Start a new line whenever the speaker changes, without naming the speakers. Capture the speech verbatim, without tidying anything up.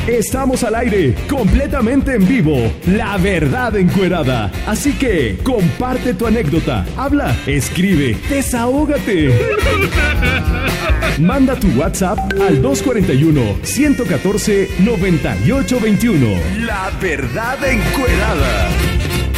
Estamos al aire, completamente en vivo. La verdad encuerada. Así que comparte tu anécdota, habla, escribe, desahógate. Manda tu WhatsApp al dos cuatro uno, uno uno cuatro, nueve ocho dos uno. La verdad encuerada.